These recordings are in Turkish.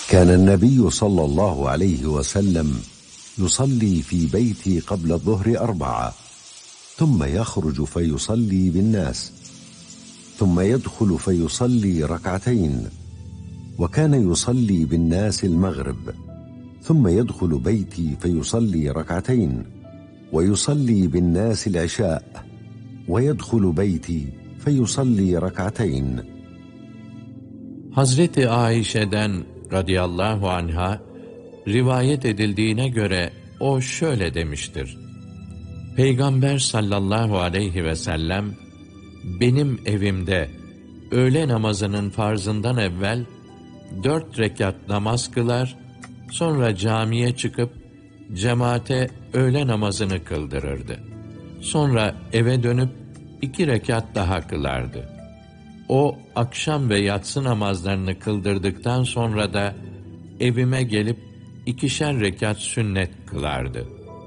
كان النبي صلى الله عليه وسلم يصلي في بيتي قبل الظهر 4 ثم يخرج فيصلي بالناس ثم يدخل فيصلي 2 وكان يصلي بالناس المغرب ثم يدخل بيتي فيصلي 2 ويصلي بالناس العشاء ويدخل بيتي فيصلي 2. Hazreti Ayşe'den radıyallahu anha rivayet edildiğine göre o şöyle demiştir: Peygamber sallallahu aleyhi ve sellem benim evimde öğle namazının farzından evvel 4 rekat namaz kılar, sonra camiye çıkıp cemaate öğle namazını kıldırırdı. Sonra eve dönüp 2 rekat daha kılardı. O akşam ve yatsı namazlarını kıldırdıktan sonra da evime gelip 2'şer rekat sünnet kılardı.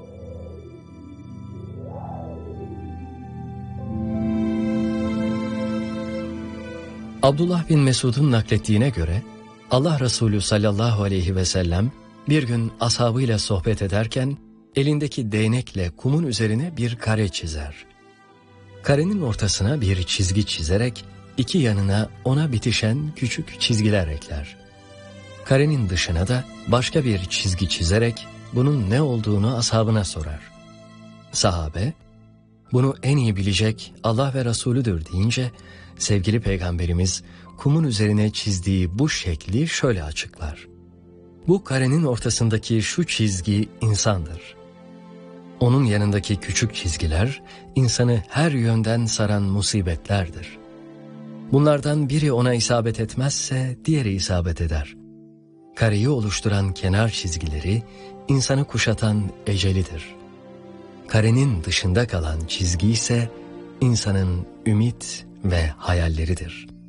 Abdullah bin Mesud'un naklettiğine göre Allah Resulü sallallahu aleyhi ve sellem bir gün ashabıyla sohbet ederken elindeki değnekle kumun üzerine bir kare çizer. Karenin ortasına bir çizgi çizerek 2 yanına ona bitişen küçük çizgiler ekler. Karenin dışına da başka bir çizgi çizerek bunun ne olduğunu ashabına sorar. Sahabe, bunu en iyi bilecek Allah ve Resulüdür deyince sevgili Peygamberimiz kumun üzerine çizdiği bu şekli şöyle açıklar: Bu karenin ortasındaki şu çizgi insandır. Onun yanındaki küçük çizgiler insanı her yönden saran musibetlerdir. Bunlardan biri ona isabet etmezse diğeri isabet eder. Kareyi oluşturan kenar çizgileri insanı kuşatan ecelidir. Karenin dışında kalan çizgi ise insanın ümit ve hayalleridir.